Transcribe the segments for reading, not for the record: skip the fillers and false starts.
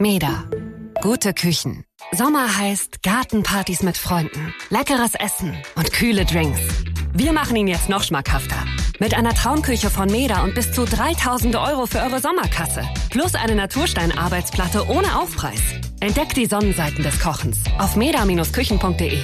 Meda. Gute Küchen. Sommer heißt Gartenpartys mit Freunden, leckeres Essen und kühle Drinks. Wir machen ihn jetzt noch schmackhafter. Mit einer Traumküche von Meda und bis zu 3.000 € für eure Sommerkasse. Plus eine Naturstein-Arbeitsplatte ohne Aufpreis. Entdeckt die Sonnenseiten des Kochens auf meda-küchen.de.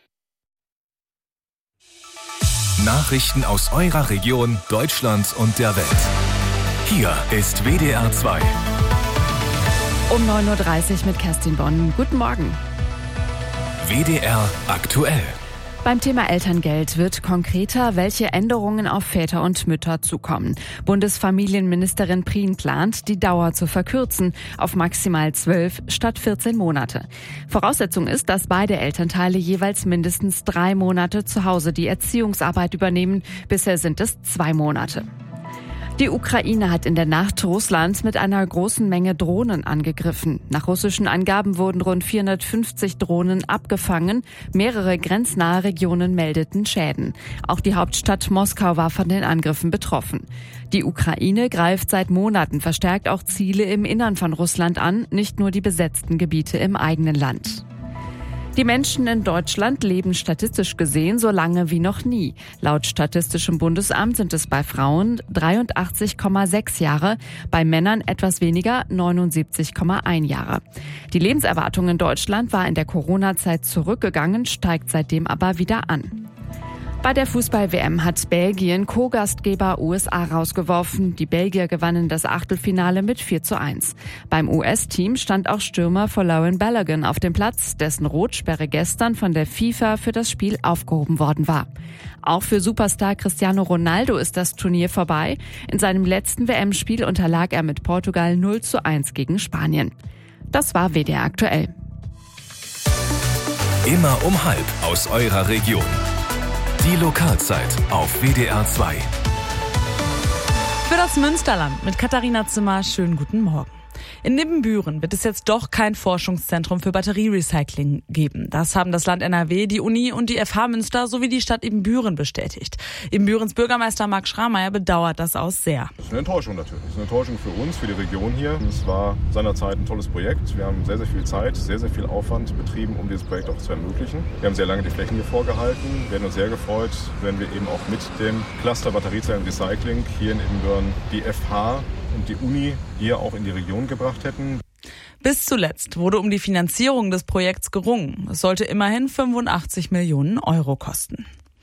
Nachrichten aus eurer Region, Deutschland und der Welt. Hier ist WDR 2. Um 9.30 Uhr mit Kerstin Bonn. Guten Morgen. WDR aktuell. Beim Thema Elterngeld wird konkreter, welche Änderungen auf Väter und Mütter zukommen. Bundesfamilienministerin Prien plant, die Dauer zu verkürzen auf maximal 12 statt 14 Monate. Voraussetzung ist, dass beide Elternteile jeweils mindestens 3 Monate zu Hause die Erziehungsarbeit übernehmen. Bisher sind es 2 Monate. Die Ukraine hat in der Nacht Russland mit einer großen Menge Drohnen angegriffen. Nach russischen Angaben wurden rund 450 Drohnen abgefangen. Mehrere grenznahe Regionen meldeten Schäden. Auch die Hauptstadt Moskau war von den Angriffen betroffen. Die Ukraine greift seit Monaten verstärkt auch Ziele im Innern von Russland an, nicht nur die besetzten Gebiete im eigenen Land. Die Menschen in Deutschland leben statistisch gesehen so lange wie noch nie. Laut Statistischem Bundesamt sind es bei Frauen 83,6 Jahre, bei Männern etwas weniger 79,1 Jahre. Die Lebenserwartung in Deutschland war in der Corona-Zeit zurückgegangen, steigt seitdem aber wieder an. Bei der Fußball-WM hat Belgien Co-Gastgeber USA rausgeworfen. Die Belgier gewannen das Achtelfinale mit 4:1. Beim US-Team stand auch Stürmer Folarin Balogun auf dem Platz, dessen Rotsperre gestern von der FIFA für das Spiel aufgehoben worden war. Auch für Superstar Cristiano Ronaldo ist das Turnier vorbei. In seinem letzten WM-Spiel unterlag er mit Portugal 0:1 gegen Spanien. Das war WDR aktuell. Immer um 12:30 aus eurer Region. Die Lokalzeit auf WDR 2. Für das Münsterland mit Katharina Zimmer, schönen guten Morgen. In Nibbenbüren wird es jetzt doch kein Forschungszentrum für Batterierecycling geben. Das haben das Land NRW, die Uni und die FH Münster sowie die Stadt Ibbenbüren bestätigt. Ibbenbürens Bürgermeister Marc Schrammeier bedauert das auch sehr. Das ist eine Enttäuschung natürlich. Das ist eine Enttäuschung für uns, für die Region hier. Es war seinerzeit ein tolles Projekt. Wir haben sehr, sehr viel Zeit, sehr, sehr viel Aufwand betrieben, um dieses Projekt auch zu ermöglichen. Wir haben sehr lange die Flächen hier vorgehalten. Wir hätten uns sehr gefreut, wenn wir eben auch mit dem Cluster Batteriezellenrecycling hier in Ibbenbüren die FH und die Uni hier auch in die Region gebracht hätten. Bis zuletzt wurde um die Finanzierung des Projekts gerungen. Es sollte immerhin 85 Millionen € kosten.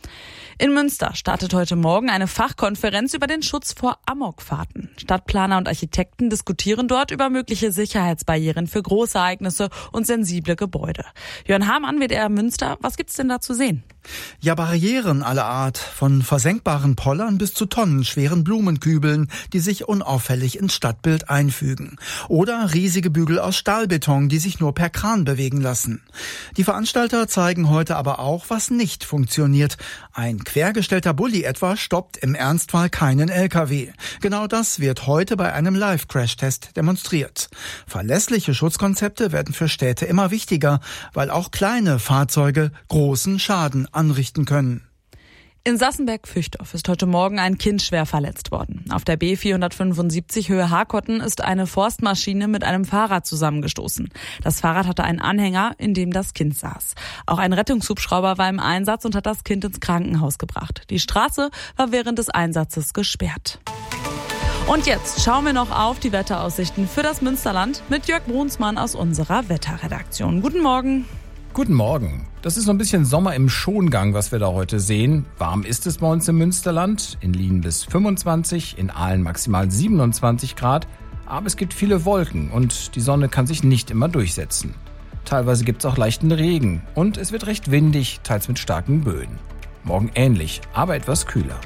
In Münster startet heute Morgen eine Fachkonferenz über den Schutz vor Amokfahrten. Stadtplaner und Architekten diskutieren dort über mögliche Sicherheitsbarrieren für Großereignisse und sensible Gebäude. Jörn Hamann, WDR Münster, was gibt's denn da zu sehen? Ja, Barrieren aller Art, von versenkbaren Pollern bis zu tonnenschweren Blumenkübeln, die sich unauffällig ins Stadtbild einfügen. Oder riesige Bügel aus Stahlbeton, die sich nur per Kran bewegen lassen. Die Veranstalter zeigen heute aber auch, was nicht funktioniert. Ein quergestellter Bulli etwa stoppt im Ernstfall keinen LKW. Genau das wird heute bei einem Live-Crash-Test demonstriert. Verlässliche Schutzkonzepte werden für Städte immer wichtiger, weil auch kleine Fahrzeuge großen Schaden anrichten können. In Sassenberg-Füchthof ist heute Morgen ein Kind schwer verletzt worden. Auf der B475 Höhe Hakotten ist eine Forstmaschine mit einem Fahrrad zusammengestoßen. Das Fahrrad hatte einen Anhänger, in dem das Kind saß. Auch ein Rettungshubschrauber war im Einsatz und hat das Kind ins Krankenhaus gebracht. Die Straße war während des Einsatzes gesperrt. Und jetzt schauen wir noch auf die Wetteraussichten für das Münsterland mit Jörg Brunsmann aus unserer Wetterredaktion. Guten Morgen. Guten Morgen. Das ist so ein bisschen Sommer im Schongang, was wir da heute sehen. Warm ist es bei uns im Münsterland. In Lien bis 25, in Aalen maximal 27 Grad. Aber es gibt viele Wolken und die Sonne kann sich nicht immer durchsetzen. Teilweise gibt es auch leichten Regen und es wird recht windig, teils mit starken Böen. Morgen ähnlich, aber etwas kühler.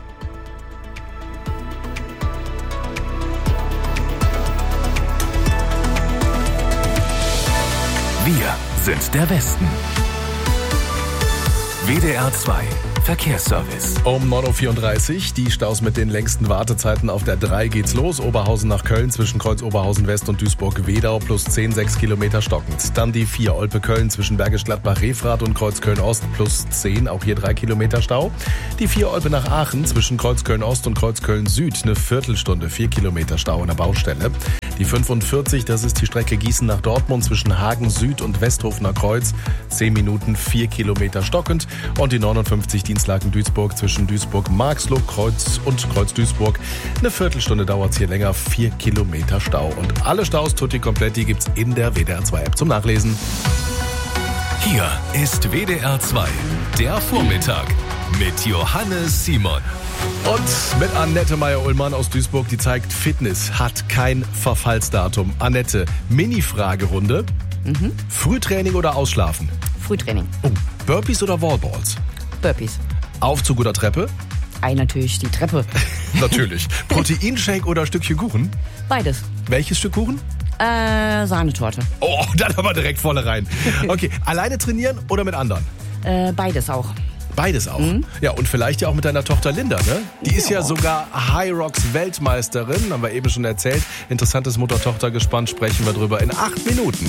Wir sind der Westen. WDR 2 Verkehrsservice. Um 9.34 Uhr, die Staus mit den längsten Wartezeiten auf der 3 geht's los. Oberhausen nach Köln zwischen Kreuz Oberhausen West und Duisburg-Wedau plus 10, 6 Kilometer stockend. Dann die 4 Olpe-Köln zwischen Bergisch Gladbach-Refrath und Kreuz Köln-Ost plus 10, auch hier 3 Kilometer Stau. Die 4 Olpe nach Aachen zwischen Kreuz Köln-Ost und Kreuz Köln-Süd eine Viertelstunde, 4 Kilometer Stau an der Baustelle. Die 45, das ist die Strecke Gießen nach Dortmund zwischen Hagen Süd und Westhofener Kreuz, 10 Minuten, 4 Kilometer stockend. Und die 59 Dienstlaken-Duisburg zwischen Duisburg-Marxloh, Kreuz und Kreuz-Duisburg. Eine Viertelstunde dauert es hier länger, 4 Kilometer Stau. Und alle Staus tutti kompletti gibt's in der WDR 2 App zum Nachlesen. Hier ist WDR 2, der Vormittag mit Johannes Simon. Und mit Annette Meyer-Ullmann aus Duisburg, die zeigt, Fitness hat kein Verfallsdatum. Annette, Mini-Fragerunde. Frühtraining oder Ausschlafen? Frühtraining. Oh, Burpees oder Wallballs? Burpees. Aufzug oder Treppe? Natürlich die Treppe. Natürlich. Proteinshake oder Stückchen Kuchen? Beides. Welches Stück Kuchen? Sahnetorte. Oh, dann aber direkt volle rein. Okay, alleine trainieren oder mit anderen? Beides auch. Beides auch. Ja, und vielleicht ja auch mit deiner Tochter Linda, ne? Die ist ja sogar High Rocks Weltmeisterin, haben wir eben schon erzählt. Interessantes Mutter-Tochter-Gespann, sprechen wir drüber in 8 Minuten.